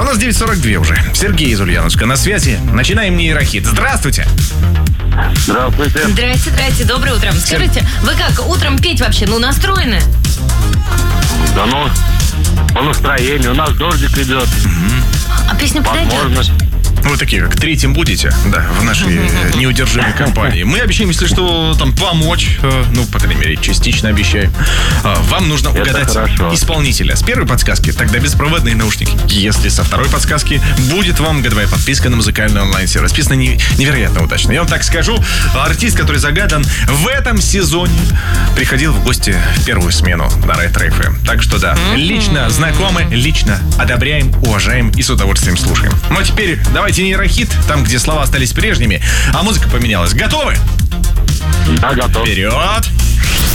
у нас 9:42 уже. Сергей из Ульяновска на связи. Начинаем нейрохит. Здравствуйте. Здравствуйте. Здрасте, доброе утро. Скажите, вы как, утром петь вообще, настроены? Да по настроению. У нас дождик идет. А песня подойдет? Возможно. Вы такие, как третьим будете, да, в нашей неудержимой компании. Мы обещаем, если что, там, помочь, по крайней мере, частично обещаем. Вам нужно угадать исполнителя с первой подсказки, тогда беспроводные наушники. Если со второй подсказки, будет вам годовая подписка на музыкальный онлайн-сервис. Расписано невероятно удачно. Я вам так скажу, артист, который загадан в этом сезоне, приходил в гости в первую смену на Ретро FM. Так что да, лично знакомы, лично одобряем, уважаем и с удовольствием слушаем. Ну а теперь давайте нейрохит, там, где слова остались прежними, а музыка поменялась. Готовы? Да, готов. Вперед!